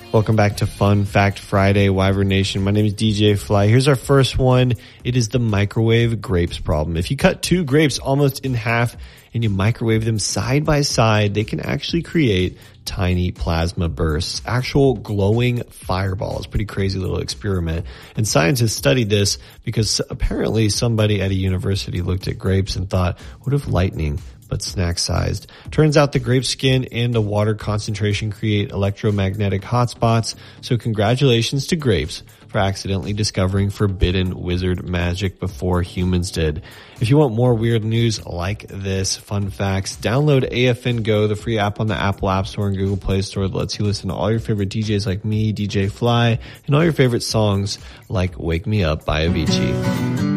Welcome back to Fun Fact Friday, Wyvern Nation. My name is DJ Fly. Here's our first one. It is the microwave grapes problem. If you cut two grapes almost in half and you microwave them side by side, they can actually create tiny plasma bursts, actual glowing fireballs. Pretty crazy little experiment. And scientists studied this because apparently somebody at a university looked at grapes and thought, what if lightning but snack-sized? Turns out the grape skin and the water concentration create electromagnetic hotspots. So congratulations to grapes for accidentally discovering forbidden wizard magic before humans did. If you want more weird news like this, fun facts, download AFN Go, the free app on the Apple App Store and Google Play Store that lets you listen to all your favorite DJs like me, DJ Fly, and all your favorite songs like Wake Me Up by Avicii.